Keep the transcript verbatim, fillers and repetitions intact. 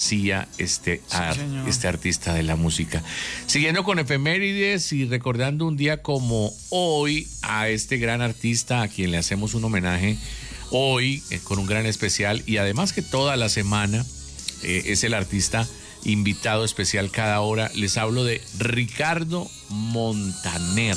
hacía este, Sí, ar- señor. este artista de la música. Siguiendo con efemérides y recordando un día como hoy a este gran artista a quien le hacemos un homenaje hoy eh, con un gran especial, y además que toda la semana eh, es el artista invitado especial cada hora. Les hablo de Ricardo Montaner.